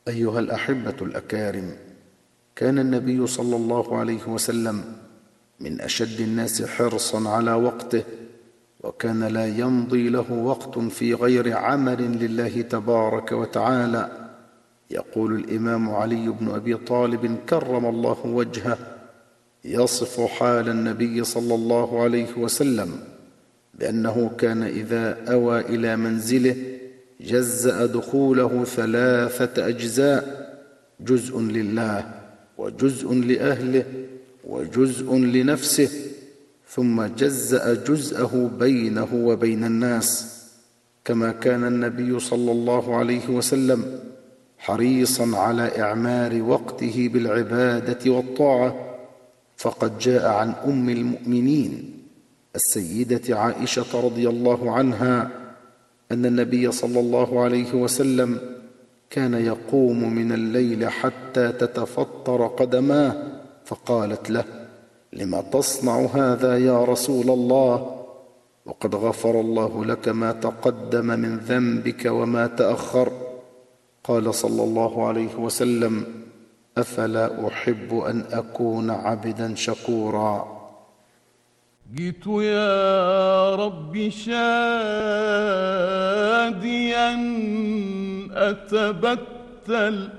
أيها الأحبة الأكارم، كان النبي صلى الله عليه وسلم من أشد الناس حرصا على وقته، وكان لا يمضي له وقت في غير عمل لله تبارك وتعالى. يقول الإمام علي بن أبي طالب كرم الله وجهه يصف حال النبي صلى الله عليه وسلم بأنه كان إذا أوى إلى منزله جزأ دخوله 3 أجزاء: جزء لله، وجزء لأهله، وجزء لنفسه، ثم جزأ جزءه بينه وبين الناس. كما كان النبي صلى الله عليه وسلم حريصا على إعمار وقته بالعبادة والطاعة، فقد جاء عن أم المؤمنين السيدة عائشة رضي الله عنها أن النبي صلى الله عليه وسلم كان يقوم من الليل حتى تتفطر قدماه، فقالت له: لم تصنع هذا يا رسول الله؟ وقد غفر الله لك ما تقدم من ذنبك وما تأخر. قال صلى الله عليه وسلم: أفلا أحب أن أكون عبدا شكورا. جئت يا رب شاديا أتبتل